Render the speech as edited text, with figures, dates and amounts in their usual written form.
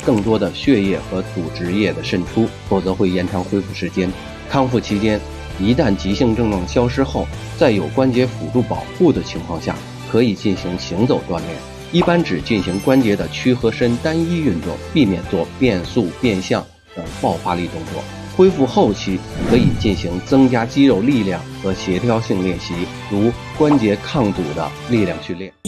更多的血液和组织液的渗出，否则会延长恢复时间。康复期间，一旦急性症状消失后，在有关节辅助保护的情况下，可以进行行走锻炼，一般只进行关节的屈和伸单一运动，避免做变速、变向等爆发力动作。恢复后期可以进行增加肌肉力量和协调性练习，如关节抗阻的力量训练。